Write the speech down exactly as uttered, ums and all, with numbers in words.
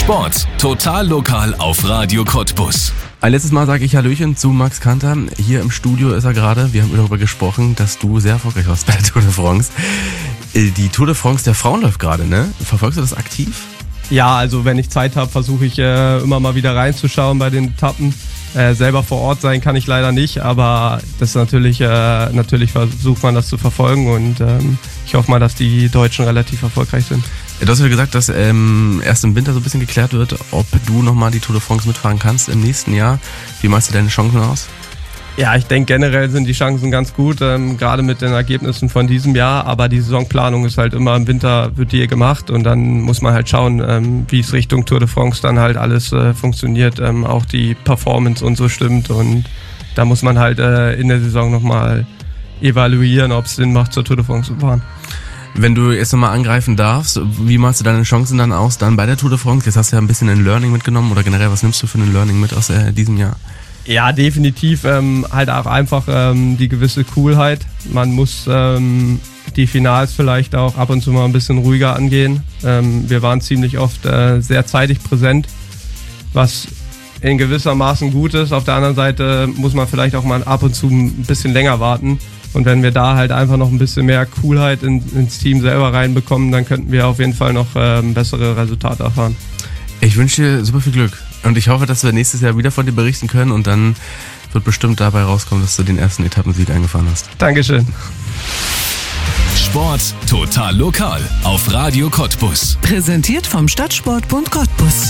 Sport, total lokal auf Radio Cottbus. Ein letztes Mal sage ich Hallöchen zu Max Kanter. Hier im Studio ist er gerade. Wir haben darüber gesprochen, dass du sehr erfolgreich warst bei der Tour de France. Die Tour de France der Frauen läuft gerade, ne? Verfolgst du das aktiv? Ja, also wenn ich Zeit habe, versuche ich äh, immer mal wieder reinzuschauen bei den Etappen. Äh, selber vor Ort sein kann ich leider nicht, aber das natürlich, äh, natürlich versucht man das zu verfolgen und ähm, ich hoffe mal, dass die Deutschen relativ erfolgreich sind. Du hast ja gesagt, dass ähm, erst im Winter so ein bisschen geklärt wird, ob du nochmal die Tour de France mitfahren kannst im nächsten Jahr. Wie machst du deine Chancen aus? Ja, ich denke generell sind die Chancen ganz gut, ähm, gerade mit den Ergebnissen von diesem Jahr, aber die Saisonplanung ist halt immer im Winter, wird die gemacht und dann muss man halt schauen, ähm, wie es Richtung Tour de France dann halt alles äh, funktioniert, ähm, auch die Performance und so stimmt und da muss man halt äh, in der Saison nochmal evaluieren, ob es Sinn macht, zur Tour de France zu fahren. Wenn du jetzt nochmal angreifen darfst, wie machst du deine Chancen dann aus, dann bei der Tour de France? Jetzt hast du ja ein bisschen ein Learning mitgenommen oder generell, was nimmst du für ein Learning mit aus äh, diesem Jahr? Ja, definitiv ähm, halt auch einfach ähm, die gewisse Coolheit. Man muss ähm, die Finals vielleicht auch ab und zu mal ein bisschen ruhiger angehen. Ähm, wir waren ziemlich oft äh, sehr zeitig präsent, was in gewissermaßen gut ist. Auf der anderen Seite muss man vielleicht auch mal ab und zu ein bisschen länger warten. Und wenn wir da halt einfach noch ein bisschen mehr Coolheit in, ins Team selber reinbekommen, dann könnten wir auf jeden Fall noch ähm, bessere Resultate erfahren. Ich wünsche dir super viel Glück und ich hoffe, dass wir nächstes Jahr wieder von dir berichten können und dann wird bestimmt dabei rauskommen, dass du den ersten Etappensieg eingefahren hast. Dankeschön. Sport, total lokal auf Radio Cottbus. Präsentiert vom Stadtsportbund Cottbus.